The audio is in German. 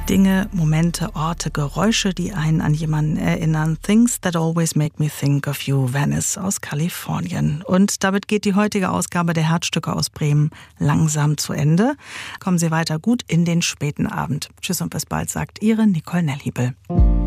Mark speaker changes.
Speaker 1: Dinge, Momente, Orte, Geräusche, die einen an jemanden erinnern. Things that always make me think of you, Venice aus Kalifornien. Und damit geht die heutige Ausgabe der Herzstücke aus Bremen langsam zu Ende. Kommen Sie weiter gut in den späten Abend. Tschüss und bis bald, sagt Ihre Nicole Nellhiebel.